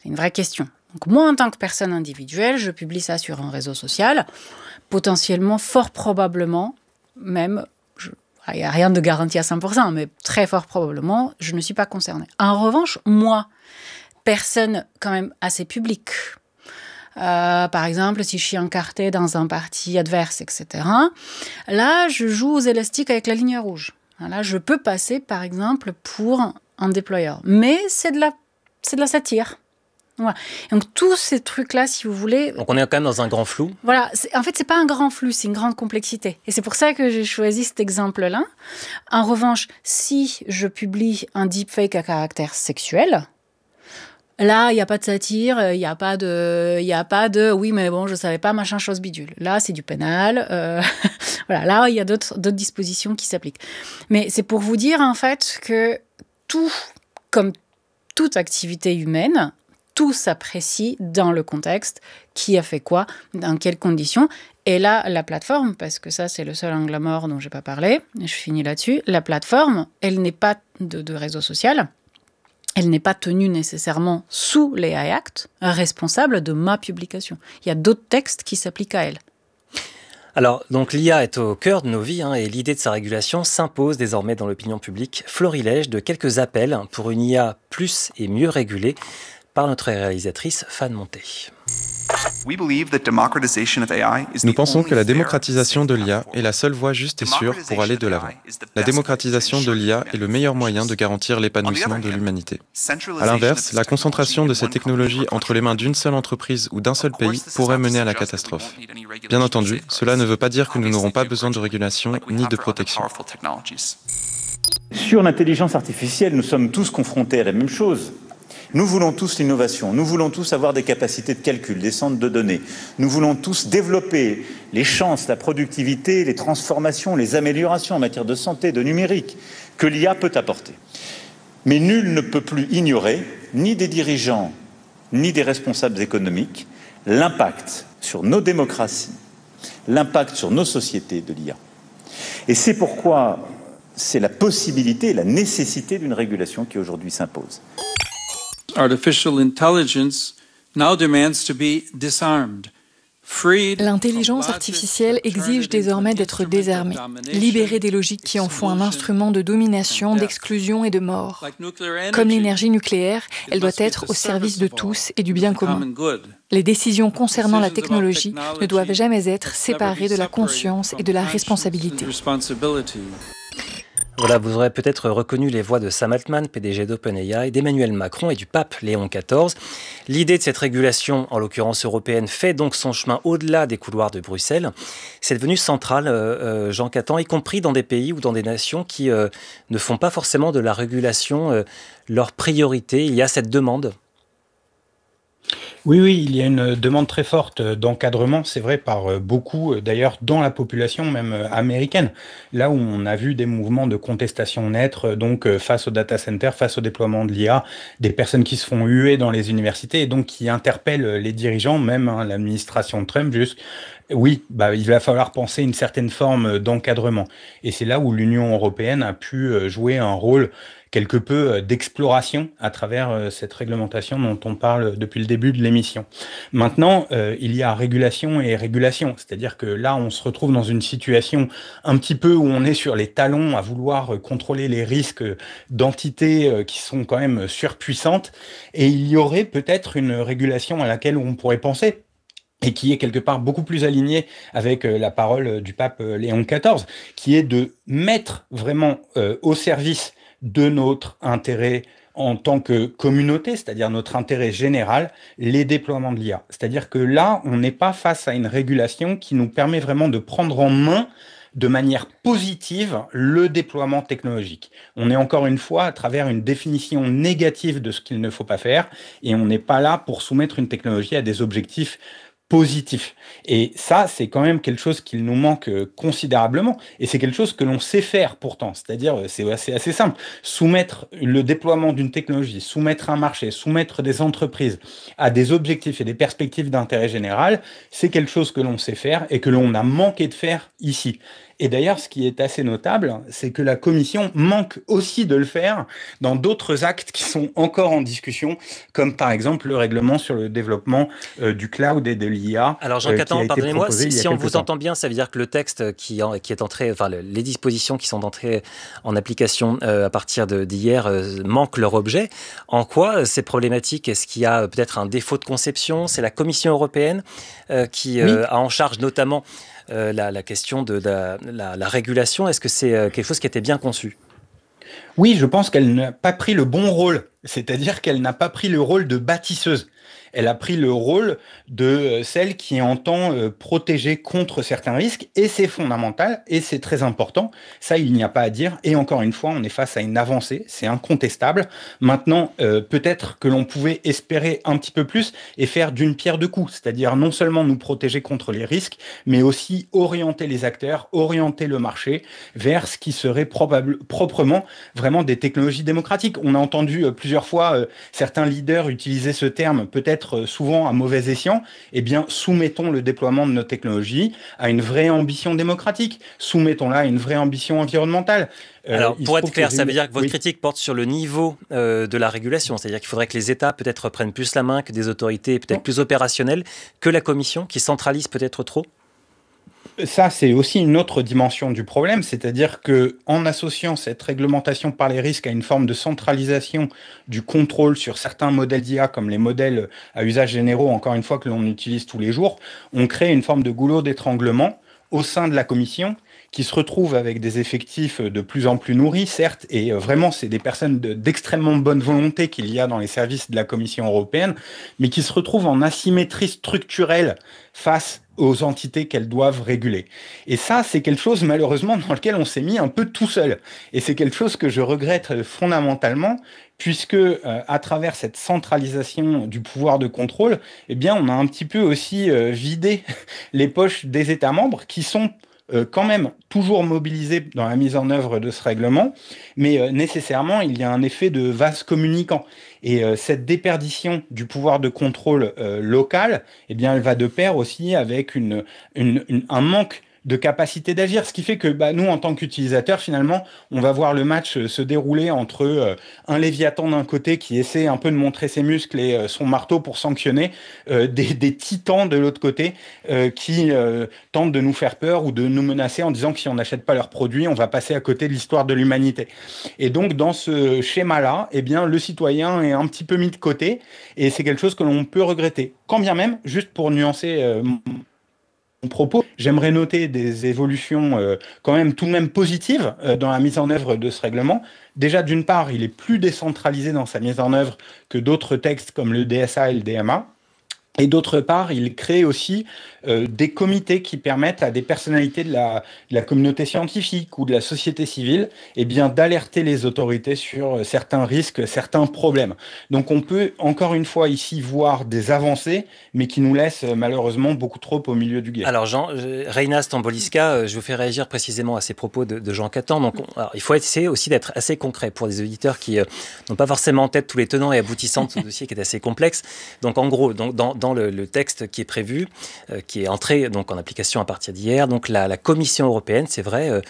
une vraie question. Donc moi, en tant que personne individuelle, je publie ça sur un réseau social. Potentiellement, fort probablement, même, il n'y a rien de garanti à 100%, mais très fort probablement, je ne suis pas concernée. En revanche, moi, personne quand même assez publique, par exemple, si je suis encartée dans un parti adverse, etc., là, je joue aux élastiques avec la ligne rouge. Là, je peux passer, par exemple, pour un déployeur. Mais c'est de la satire. Voilà. Donc, tous ces trucs-là, si vous voulez... Donc, on est quand même dans un grand flou. Voilà. En fait, c'est pas un grand flou, c'est une grande complexité. Et c'est pour ça que j'ai choisi cet exemple-là. En revanche, si je publie un deepfake à caractère sexuel... Là, il n'y a pas de satire, il n'y a pas de oui, mais bon, je ne savais pas, machin, chose bidule. Là, c'est du pénal. Voilà, là, il y a d'autres dispositions qui s'appliquent. Mais c'est pour vous dire, en fait, que tout, comme toute activité humaine, tout s'apprécie dans le contexte, qui a fait quoi, dans quelles conditions. Et là, la plateforme, parce que ça, c'est le seul angle mort dont je n'ai pas parlé, et je finis là-dessus, la plateforme, elle n'est pas de réseau social. Elle n'est pas tenue nécessairement sous les AI Act responsable de ma publication. Il y a d'autres textes qui s'appliquent à elle. Alors, donc l'IA est au cœur de nos vies et l'idée de sa régulation s'impose désormais dans l'opinion publique. Florilège de quelques appels pour une IA plus et mieux régulée par notre réalisatrice Fan Monté. Nous pensons que la démocratisation de l'IA est la seule voie juste et sûre pour aller de l'avant. La démocratisation de l'IA est le meilleur moyen de garantir l'épanouissement de l'humanité. À l'inverse, la concentration de ces technologies entre les mains d'une seule entreprise ou d'un seul pays pourrait mener à la catastrophe. Bien entendu, cela ne veut pas dire que nous n'aurons pas besoin de régulation ni de protection. Sur l'intelligence artificielle, nous sommes tous confrontés à la même chose. Nous voulons tous l'innovation, nous voulons tous avoir des capacités de calcul, des centres de données. Nous voulons tous développer les chances, la productivité, les transformations, les améliorations en matière de santé, de numérique, que l'IA peut apporter. Mais nul ne peut plus ignorer, ni des dirigeants, ni des responsables économiques, l'impact sur nos démocraties, l'impact sur nos sociétés de l'IA. Et c'est pourquoi c'est la possibilité, la nécessité d'une régulation qui aujourd'hui s'impose. Artificial intelligence now demands to be disarmed. L'intelligence artificielle exige désormais d'être désarmée, libérée des logiques qui en font un instrument de domination, d'exclusion et de mort. Comme l'énergie nucléaire, elle doit être au service de tous et du bien commun. Les décisions concernant la technologie ne doivent jamais être séparées de la conscience et de la responsabilité. Voilà, vous aurez peut-être reconnu les voix de Sam Altman, PDG d'OpenAI, d'Emmanuel Macron et du pape Léon XIV. L'idée de cette régulation, en l'occurrence européenne, fait donc son chemin au-delà des couloirs de Bruxelles. C'est devenu central, Jean Catan, y compris dans des pays ou dans des nations qui ne font pas forcément de la régulation leur priorité. Il y a cette demande. Oui, il y a une demande très forte d'encadrement, c'est vrai, par beaucoup, d'ailleurs, dans la population même américaine. Là où on a vu des mouvements de contestation naître, donc face aux data centers, face au déploiement de l'IA, des personnes qui se font huer dans les universités et donc qui interpellent les dirigeants, même l'administration de Trump, oui, il va falloir penser une certaine forme d'encadrement. Et c'est là où l'Union européenne a pu jouer un rôle quelque peu d'exploration à travers cette réglementation dont on parle depuis le début de l'émission. Maintenant, il y a régulation et régulation, c'est-à-dire que là, on se retrouve dans une situation un petit peu où on est sur les talons à vouloir contrôler les risques d'entités qui sont quand même surpuissantes, et il y aurait peut-être une régulation à laquelle on pourrait penser, et qui est quelque part beaucoup plus aligné avec la parole du pape Léon XIV, qui est de mettre vraiment au service de notre intérêt en tant que communauté, c'est-à-dire notre intérêt général, les déploiements de l'IA. C'est-à-dire que là, on n'est pas face à une régulation qui nous permet vraiment de prendre en main de manière positive le déploiement technologique. On est encore une fois à travers une définition négative de ce qu'il ne faut pas faire, et on n'est pas là pour soumettre une technologie à des objectifs positif. Et ça, c'est quand même quelque chose qui nous manque considérablement. Et c'est quelque chose que l'on sait faire pourtant. C'est-à-dire, c'est assez simple. Soumettre le déploiement d'une technologie, soumettre un marché, soumettre des entreprises à des objectifs et des perspectives d'intérêt général, c'est quelque chose que l'on sait faire et que l'on a manqué de faire ici. Et d'ailleurs, ce qui est assez notable, c'est que la Commission manque aussi de le faire dans d'autres actes qui sont encore en discussion, comme par exemple le règlement sur le développement du cloud et de l'IA. Alors Jean Catan, pardonnez-moi, si on vous entend bien, ça veut dire que le texte qui est entré, enfin les dispositions qui sont entrées en application à partir d'hier manquent leur objet. En quoi c'est problématique? Est-ce qu'il y a peut-être un défaut de conception? C'est la Commission européenne qui a en charge notamment la question de la régulation. Est-ce que c'est quelque chose qui était bien conçu? Oui, je pense qu'elle n'a pas pris le bon rôle, c'est-à-dire qu'elle n'a pas pris le rôle de bâtisseuse. Elle a pris le rôle de celle qui entend protéger contre certains risques, et c'est fondamental, et c'est très important. Ça, il n'y a pas à dire. Et encore une fois, on est face à une avancée, c'est incontestable. Maintenant, peut-être que l'on pouvait espérer un petit peu plus et faire d'une pierre deux coups, c'est-à-dire non seulement nous protéger contre les risques, mais aussi orienter les acteurs, orienter le marché vers ce qui serait proprement vraiment des technologies démocratiques. On a entendu plusieurs fois certains leaders utiliser ce terme, peut-être souvent à mauvais escient. Eh bien, soumettons le déploiement de nos technologies à une vraie ambition démocratique. Soumettons-la à une vraie ambition environnementale. Alors, pour être clair, ça veut dire que votre critique porte sur le niveau de la régulation. C'est-à-dire qu'il faudrait que les États peut-être prennent plus la main, que des autorités peut-être plus opérationnelles, que la Commission, qui centralise peut-être trop? Ça, c'est aussi une autre dimension du problème, c'est-à-dire que en associant cette réglementation par les risques à une forme de centralisation du contrôle sur certains modèles d'IA, comme les modèles à usage généraux, encore une fois, que l'on utilise tous les jours, on crée une forme de goulot d'étranglement au sein de la Commission, qui se retrouve avec des effectifs de plus en plus nourris, certes, et vraiment, c'est des personnes d'extrêmement bonne volonté qu'il y a dans les services de la Commission européenne, mais qui se retrouvent en asymétrie structurelle face aux entités qu'elles doivent réguler. Et ça, c'est quelque chose, malheureusement, dans lequel on s'est mis un peu tout seul. Et c'est quelque chose que je regrette fondamentalement, puisque à travers cette centralisation du pouvoir de contrôle, eh bien, on a un petit peu aussi vidé les poches des États membres qui sont quand même toujours mobilisés dans la mise en œuvre de ce règlement, mais nécessairement, il y a un effet de vase communicant. Et cette déperdition du pouvoir de contrôle local, eh bien, elle va de pair aussi avec un manque de capacité d'agir, ce qui fait que nous, en tant qu'utilisateurs, finalement, on va voir le match se dérouler entre un Léviathan d'un côté qui essaie un peu de montrer ses muscles et son marteau pour sanctionner, des titans de l'autre côté qui tentent de nous faire peur ou de nous menacer en disant que si on n'achète pas leurs produits, on va passer à côté de l'histoire de l'humanité. Et donc, dans ce schéma-là, eh bien, le citoyen est un petit peu mis de côté, et c'est quelque chose que l'on peut regretter. Quand bien même, juste pour nuancer mon propos, j'aimerais noter des évolutions quand même tout de même positives dans la mise en œuvre de ce règlement. Déjà, d'une part, il est plus décentralisé dans sa mise en œuvre que d'autres textes comme le DSA et le DMA. Et d'autre part, il crée aussi des comités qui permettent à des personnalités de la communauté scientifique ou de la société civile d'alerter les autorités sur certains risques, certains problèmes. Donc on peut encore une fois ici voir des avancées, mais qui nous laissent malheureusement beaucoup trop au milieu du gué. Alors Reina Stamboliska, je vous fais réagir précisément à ces propos de Jean Catan. Donc il faut essayer aussi d'être assez concret pour des auditeurs qui n'ont pas forcément en tête tous les tenants et aboutissants de ce dossier qui est assez complexe. Donc en gros, dans le texte qui est prévu, qui est entré donc en application à partir d'hier, donc la Commission européenne, c'est vrai,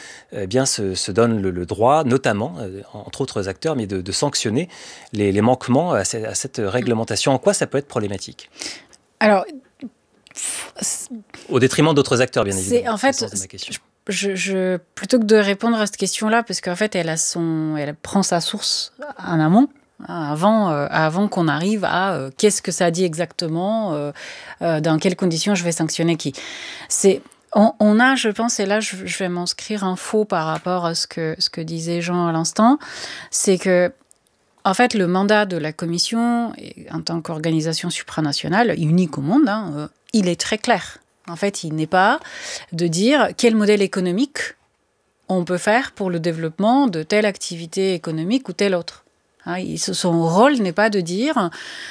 se donne le droit, notamment, entre autres acteurs, mais de sanctionner les manquements à cette réglementation. En quoi ça peut être problématique? Alors, au détriment d'autres acteurs, bien évidemment. En fait, plutôt que de répondre à cette question-là, parce qu'en fait, elle prend sa source en amont, avant qu'on arrive à qu'est-ce que ça dit exactement, dans quelles conditions je vais sanctionner qui. On a, je pense, et là je vais m'inscrire un faux par rapport à ce que disait Jean à l'instant, c'est que en fait le mandat de la Commission en tant qu'organisation supranationale, unique au monde, il est très clair. En fait, il n'est pas de dire quel modèle économique on peut faire pour le développement de telle activité économique ou telle autre. Son rôle n'est pas de dire,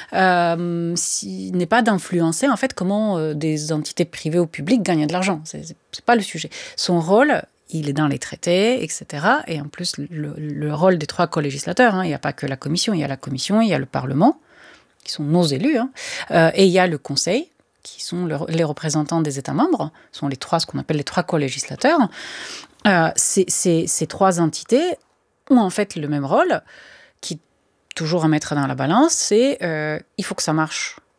n'est pas d'influencer en fait comment des entités privées ou publiques gagnent de l'argent. C'est pas le sujet. Son rôle, il est dans les traités, etc. Et en plus, le rôle des trois co-législateurs, il n'y a pas que la Commission, il y a le Parlement, qui sont nos élus, et il y a le Conseil, qui sont les représentants des États membres, sont ce qu'on appelle les 3 co-législateurs. Ces 3 entités ont en fait le même rôle, qui toujours à mettre dans la balance, c'est il faut que ça marche